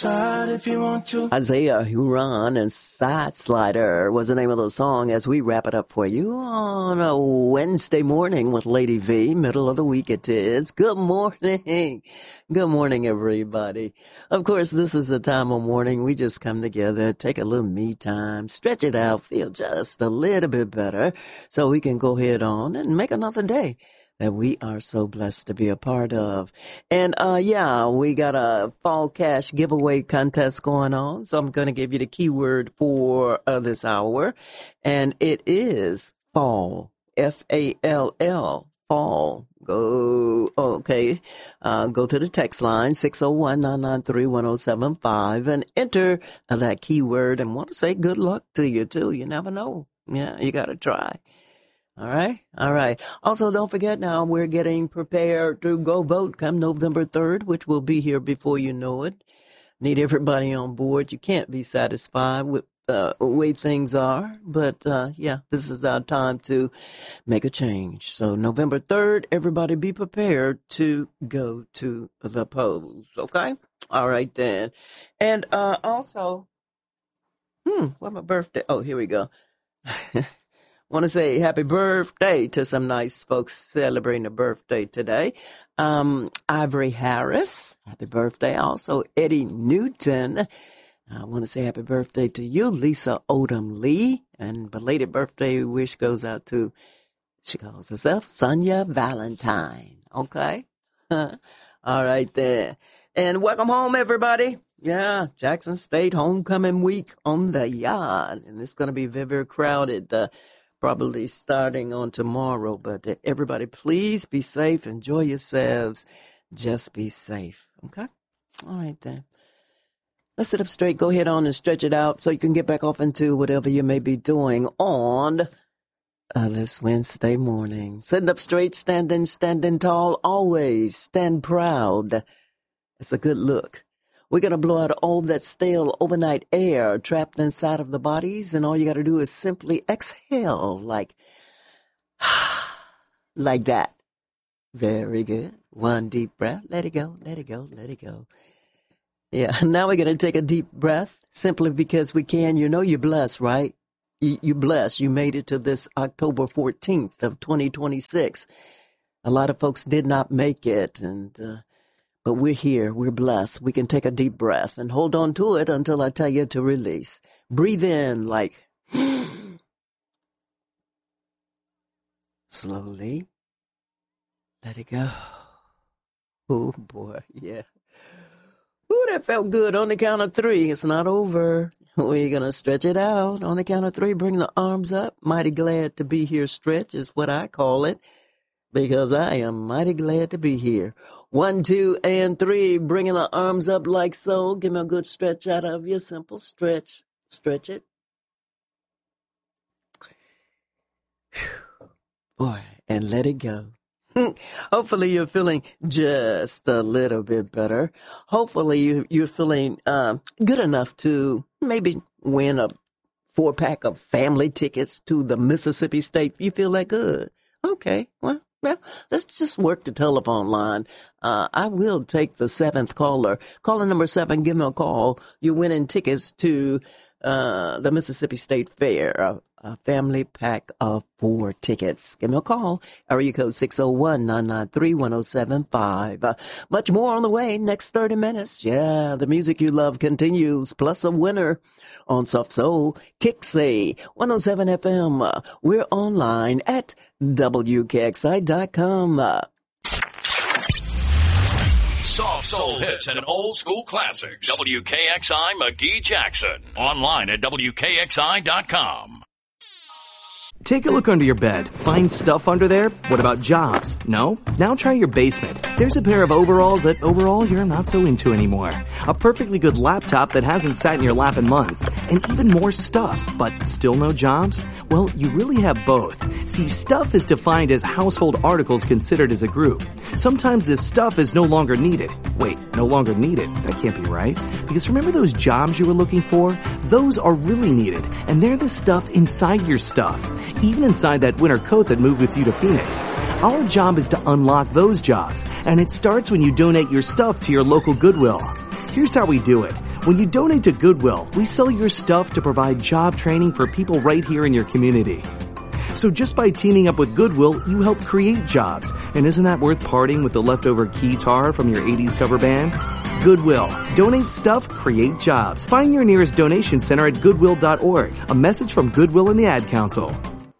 slide if you want to. Isaiah Huron and Side Slider was the name of the song as we wrap it up for you on a Wednesday morning with Lady V. Middle of the week it is. Good morning. Good morning, everybody. Of course, this is the time of morning we just come together, take a little me time, stretch it out, feel just a little bit better so we can go ahead on and make another day that we are so blessed to be a part of. And, we got a fall cash giveaway contest going on. So I'm going to give you the keyword for this hour. And it is fall, F-A-L-L, fall. Go to the text line, 601-993-1075, and enter that keyword. And want to say good luck to you, too. You never know. Yeah, you got to try. All right. Also, don't forget now, we're getting prepared to go vote come November 3rd, which will be here before you know it. Need everybody on board. You can't be satisfied with the way things are. But, this is our time to make a change. So November 3rd, everybody be prepared to go to the polls. Okay? All right, then. And also, what's my birthday? Oh, here we go. Want to say happy birthday to some nice folks celebrating a birthday today. Ivory Harris, happy birthday. Also, Eddie Newton. I want to say happy birthday to you, Lisa Odom Lee. And belated birthday wish goes out to, she calls herself Sonia Valentine. Okay? All right there. And welcome home, everybody. Yeah, Jackson State homecoming week on the yard. And it's going to be very, very crowded. Probably starting on tomorrow, but everybody, please be safe. Enjoy yourselves. Just be safe. Okay? All right, then. Let's sit up straight. Go ahead on and stretch it out so you can get back off into whatever you may be doing on this Wednesday morning. Sitting up straight, standing tall, always stand proud. It's a good look. We're going to blow out all that stale overnight air trapped inside of the bodies, and all you got to do is simply exhale like that. Very good. One deep breath. Let it go, let it go, let it go. Yeah, now we're going to take a deep breath simply because we can. You know you're blessed, right? You're blessed. You made it to this October 14th of 2026. A lot of folks did not make it, but we're here. We're blessed. We can take a deep breath and hold on to it until I tell you to release. Breathe in like slowly. Let it go. Oh, boy. Yeah. Ooh, that felt good. On the count of 3. It's not over. We're going to stretch it out. On the count of 3, bring the arms up. Mighty glad to be here. Stretch is what I call it, because I am mighty glad to be here. 1, 2, and 3. Bringing the arms up like so. Give me a good stretch out of your simple stretch. Stretch it. Boy, and let it go. Hopefully you're feeling just a little bit better. Hopefully you're feeling good enough to maybe win a 4-pack of family tickets to the Mississippi State. You feel that good? Okay, well, let's just work the telephone line. I will take the 7th caller. Caller number 7, give me a call. You're winning tickets to the Mississippi State Fair, a family pack of 4 tickets. Give me a call. Area code 601-993-1075. Much more on the way next 30 minutes. Yeah, the music you love continues, plus a winner on Soft Soul, Kixie, 107 FM. We're online at WKXI.com. Soft soul hits and old school classics. WKXI McGee Jackson. Online at WKXI.com. Take a look under your bed. Find stuff under there? What about jobs? No? Now try your basement. There's a pair of overalls that overall you're not so into anymore. A perfectly good laptop that hasn't sat in your lap in months. And even more stuff, but still no jobs? Well, you really have both. See, stuff is defined as household articles considered as a group. Sometimes this stuff is no longer needed. Wait, no longer needed? That can't be right. Because remember those jobs you were looking for? Those are really needed. And they're the stuff inside your stuff. Even inside that winter coat that moved with you to Phoenix. Our job is to unlock those jobs, and it starts when you donate your stuff to your local Goodwill. Here's how we do it. When you donate to Goodwill, we sell your stuff to provide job training for people right here in your community. So just by teaming up with Goodwill, you help create jobs. And isn't that worth parting with the leftover keytar from your 80s cover band? Goodwill. Donate stuff, create jobs. Find your nearest donation center at goodwill.org. A message from Goodwill and the Ad Council.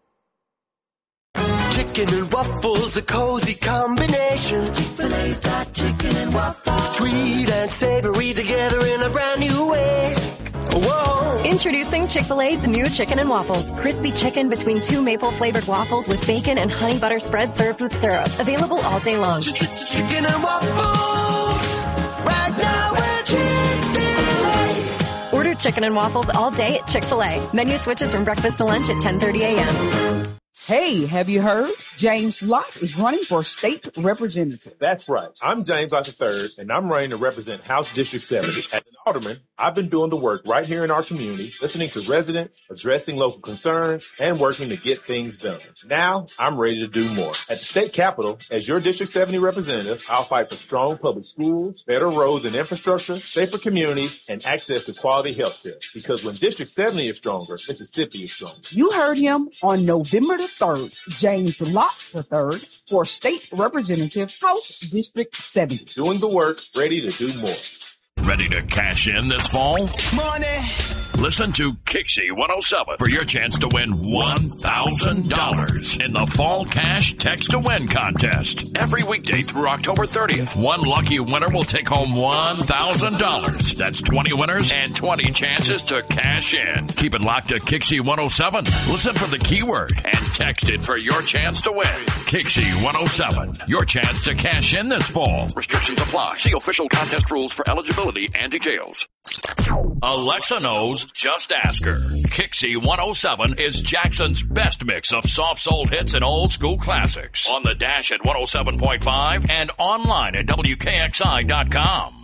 Chicken and waffles, a cozy combination. Chick-fil-A's got chicken and waffles. Sweet and savory together in a brand new way. Whoa. Introducing Chick-fil-A's new chicken and waffles. Crispy chicken between two maple-flavored waffles with bacon and honey butter spread served with syrup. Available all day long. Chicken and waffles. Right now we're Chick-fil-A. Order chicken and waffles all day at Chick-fil-A. Menu switches from breakfast to lunch at 10:30 a.m. Hey, have you heard? James Lott is running for state representative. That's right. I'm James Lott III, and I'm running to represent House District 70. As an alderman, I've been doing the work right here in our community, listening to residents, addressing local concerns, and working to get things done. Now, I'm ready to do more. At the state capitol, as your District 70 representative, I'll fight for strong public schools, better roads and infrastructure, safer communities, and access to quality health care. Because when District 70 is stronger, Mississippi is stronger. You heard him on November the 3rd, James Lott III for State Representative, House District 70. Doing the work, ready to do more. Ready to cash in this fall? Money. Listen to Kixie 107 for your chance to win $1,000 in the Fall Cash Text to Win contest. Every weekday through October 30th, one lucky winner will take home $1,000. That's 20 winners and 20 chances to cash in. Keep it locked to Kixie 107. Listen for the keyword and text it for your chance to win. Kixie 107, your chance to cash in this fall. Restrictions apply. See official contest rules for eligibility and details. Alexa knows, just ask her. Kixie 107 is Jackson's best mix of soft soul hits and old school classics. On the dash at 107.5 and online at WKXI.com.